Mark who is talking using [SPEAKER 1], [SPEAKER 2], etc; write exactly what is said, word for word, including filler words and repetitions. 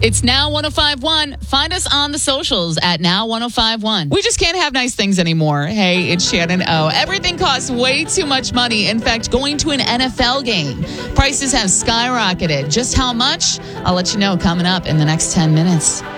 [SPEAKER 1] It's Now one oh five one. Find us on the socials at Now one oh five one. We just can't have nice things anymore. Hey, it's Shannon O. Everything costs way too much money. In fact, going to an N F L game, prices have skyrocketed. Just how much? I'll let you know coming up in the next ten minutes.